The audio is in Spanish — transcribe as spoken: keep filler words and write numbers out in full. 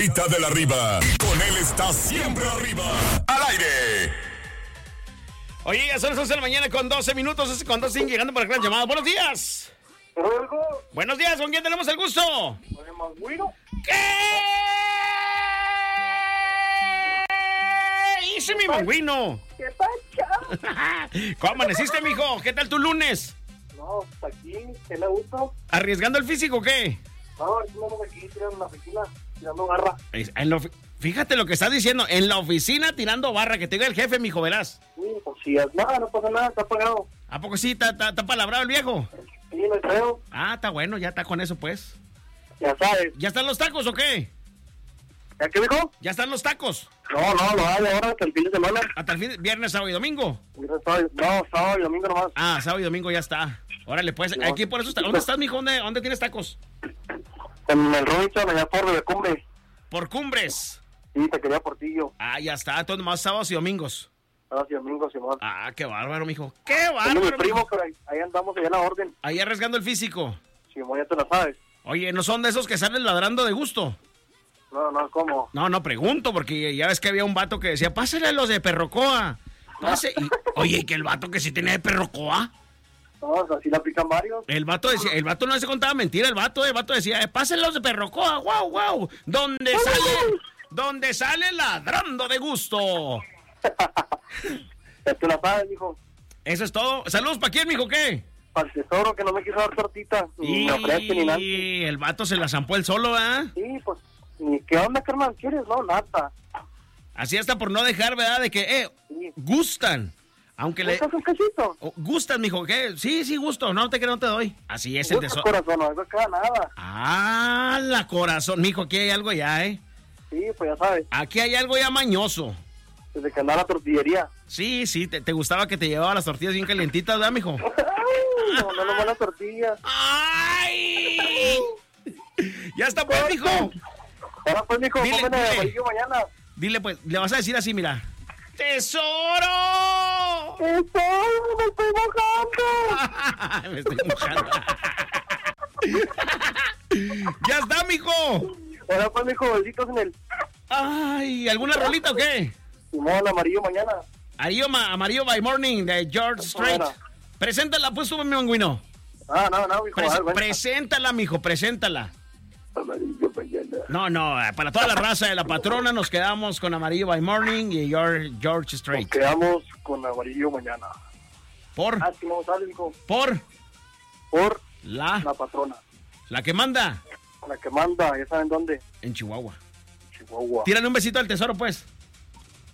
Mitad de la arriba. Con él está siempre arriba. Al aire. Oye, ya son las once de la mañana con doce minutos. Cuando siguen llegando por la gran llamada. Buenos días. Buenos días, ¿con quién tenemos el gusto? ¿Con el Manguino? ¿Qué hice mi Manguino? ¿Qué pasa? ¿Cómo amaneciste, mijo? ¿Qué tal tu lunes? No, pues aquí, ¿qué le gusta? ¿Arriesgando el físico o qué? No, estamos aquí tirando la oficina, tirando barra. En la ofi- Fíjate lo que estás diciendo, en la oficina tirando barra, que te diga el jefe, mijo, verás. Sí, pues si es nada, no pasa nada, está pagado. ¿A poco sí? ¿Está, está, está palabrado el viejo? Sí, no creo. Ah, está bueno, ya está con eso, pues. Ya sabes. ¿Ya están los tacos o qué? ¿Ya qué dijo? ¿Ya están los tacos? No, no, lo hay ahora hasta el fin de semana. Hasta el fin, viernes, sábado y domingo. No, sábado y domingo nomás. Ah, sábado y domingo ya está. Órale, pues, No. aquí por eso está. ¿Dónde estás, mijo? ¿Dónde, dónde tienes tacos? En el Robinson, allá por de Cumbre. Por Cumbres. Sí, te quería Portillo. Ah, ya está, entonces más sábados y domingos. Sábado y domingo, Simón. Ah, qué bárbaro, mijo. Qué Tengo mi bárbaro, primo, mijo. pero ahí, ahí andamos allá en la orden. Ahí arriesgando el físico. Simón, ya te la sabes. Oye, ¿no son de esos que salen ladrando de gusto? No, no, ¿cómo? No, no, pregunto, porque ya ves que había un vato que decía, pásale a los de Perrocoa. Pase. Y, oye, que el vato que sí tenía de Perrocoa. No, así la aplican varios. El vato decía, el vato no se contaba mentira, el vato, el vato decía, eh, pásenle los de Perrocoa, wow, wow. Donde sale, donde sale ladrando de gusto. Ya te la sabes, mijo. Eso es todo. Saludos, ¿para quién, mijo, qué? Para el tesoro que no me quiso dar tortita. Ni Y me ofrece ni nada. el vato se la zampó él solo, ¿verdad? Sí, pues, ni qué onda, carnal, ¿quieres? No, nada. Así hasta por no dejar, ¿verdad? De que, eh, Sí. gustan. Aunque le... ¿Estás un cachito? Oh, gustan, mijo, ¿qué? Sí, sí, gusto. No te creo, no te doy. Así es el Gusta, tesoro. corazón, no, eso queda nada. Ah, la corazón. Mijo, aquí hay algo ya, ¿eh? Sí, pues ya sabes, Aquí hay algo ya mañoso. desde que andaba la tortillería. Sí, sí, te, te gustaba que te llevaba las tortillas bien calientitas, ¿verdad, mijo? Ay, no, no, no, buenas tortillas. ¡Ay! Ya está, pues, mijo. Ahora pues, mijo, Dile, cómeme de dile. amarillo mañana. Dile, pues, le vas a decir así, mira. ¡Tesoro! ¡Tesoro, me estoy mojando! Me estoy mojando. Ya está, mijo. Ahora pues, mijo, besitos en el Ay, ¿alguna rolita o qué? Simón amarillo mañana. Amarillo, ma- Amarillo by Morning de George Strait. Bueno. Preséntala, pues, tú, mi manguino. Ah, no, no, mijo. Pres- ah, bueno. preséntala, mijo, preséntala. Amarillo mañana. No, no, eh, para toda la raza de la patrona nos quedamos con Amarillo by Morning y George, George Nos Strait. quedamos con amarillo mañana. Por, Ah, sí, vamos a ver, mijo. por Por la, la patrona. la que manda La que manda, ya saben dónde. en Chihuahua. Chihuahua. Tírale un besito al tesoro, pues.